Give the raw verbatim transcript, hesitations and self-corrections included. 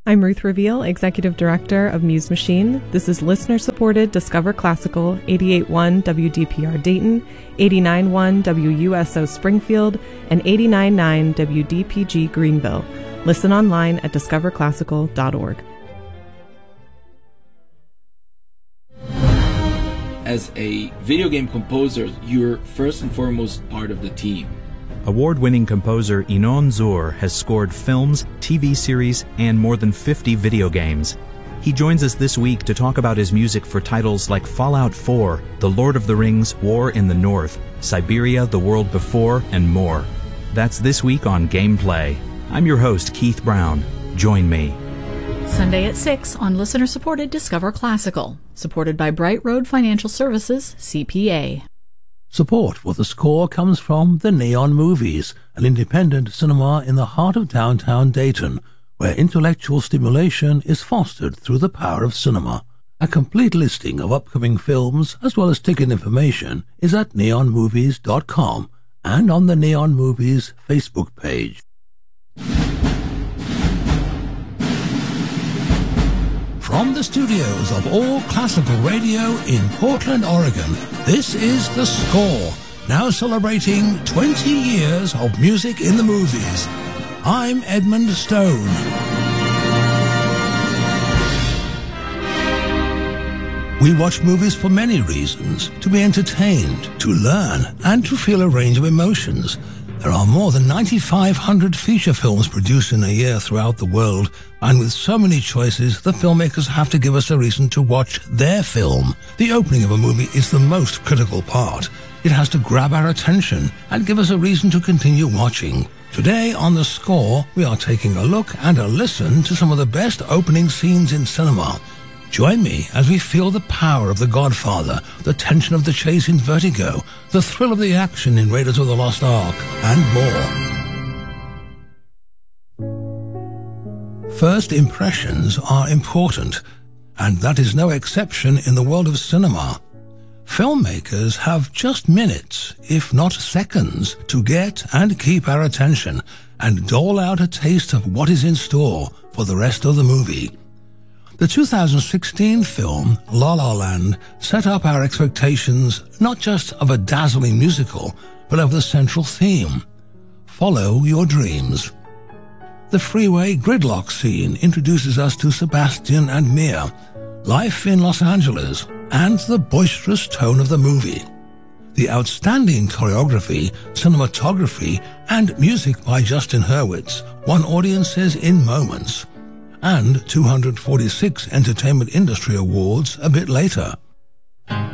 I'm Ruth Reveal, Executive Director of Muse Machine. This is listener-supported Discover Classical, eighty-eight point one W D P R Dayton, eighty-nine point one W U S O Springfield, and eighty-nine point nine W D P G Greenville. Listen online at discover classical dot org. As a video game composer, you're first and foremost part of the team. Award-winning composer Inon Zur has scored films, T V series, and more than fifty video games. He joins us this week to talk about his music for titles like Fallout four, The Lord of the Rings, War in the North, Siberia, The World Before, and more. That's this week on Gameplay. I'm your host, Keith Brown. Join me. Sunday at six on listener-supported Discover Classical, supported by Bright Road Financial Services, C P A. Support for The Score comes from The Neon Movies, an independent cinema in the heart of downtown Dayton, where intellectual stimulation is fostered through the power of cinema. A complete listing of upcoming films, as well as ticket information, is at neon movies dot com and on the Neon Movies Facebook page. From the studios of All Classical Radio in Portland, Oregon, this is The Score, now celebrating twenty years of music in the movies. I'm Edmund Stone. We watch movies for many reasons: to be entertained, to learn, and to feel a range of emotions. There are more than ninety-five hundred feature films produced in a year throughout the world, and with so many choices, the filmmakers have to give us a reason to watch their film. The opening of a movie is the most critical part. It has to grab our attention and give us a reason to continue watching. Today on The Score, we are taking a look and a listen to some of the best opening scenes in cinema. Join me as we feel the power of The Godfather, the tension of the chase in Vertigo, the thrill of the action in Raiders of the Lost Ark, and more. First impressions are important, and that is no exception in the world of cinema. Filmmakers have just minutes, if not seconds, to get and keep our attention and dole out a taste of what is in store for the rest of the movie. The two thousand sixteen film La La Land set up our expectations not just of a dazzling musical, but of the central theme: follow your dreams. The freeway gridlock scene introduces us to Sebastian and Mia, life in Los Angeles, and the boisterous tone of the movie. The outstanding choreography, cinematography, and music by Justin Hurwitz won audiences in moments, and two hundred forty-six Entertainment Industry Awards a bit later.